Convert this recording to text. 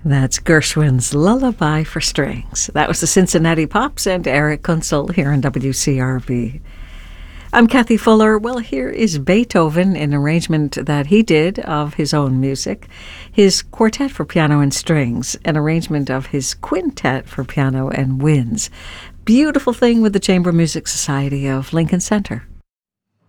That's Gershwin's Lullaby for Strings. That was the Cincinnati Pops and Eric Kunzel here on WCRB. I'm Kathy Fuller. Well, here is Beethoven, an arrangement that he did of his own music, his Quartet for Piano and Strings, an arrangement of his Quintet for Piano and Winds. Beautiful thing with the Chamber Music Society of Lincoln Center.